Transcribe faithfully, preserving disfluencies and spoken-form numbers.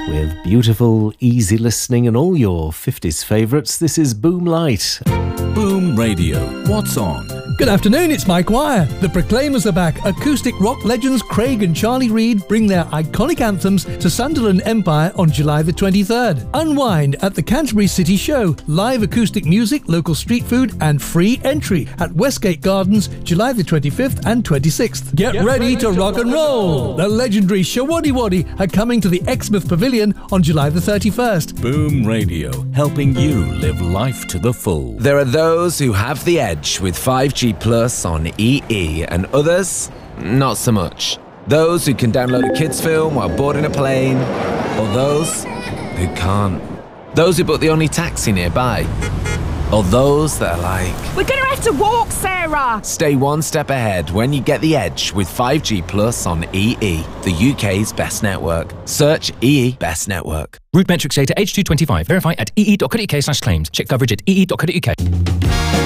with beautiful, easy listening and all your fifties favourites. This is Boom Light. Boom Radio. What's on? Good afternoon, it's Mike Wire. The Proclaimers are back. Acoustic rock legends Craig and Charlie Reid bring their iconic anthems to Sunderland Empire on July the twenty-third. Unwind at the Canterbury City Show. Live acoustic music, local street food and free entry at Westgate Gardens July the twenty-fifth and twenty-sixth. Get, Get ready, ready to, to rock, rock and roll. roll! The legendary Shawaddy Waddy are coming to the Exmouth Pavilion on July the thirty-first. Boom Radio, helping you live life to the full. There are those who have the edge with five G Plus on E E and others, not so much. Those who can download a kids film while boarding a plane, or those who can't. Those who book the only taxi nearby, or those that are like, we're gonna have to walk, Sarah! Stay one step ahead when you get the edge with five G Plus on E E, the U K's best network. Search E E Best Network. Root metrics data H two twenty-five. Verify at ee.co.uk slash claims. Check coverage at ee.co.uk.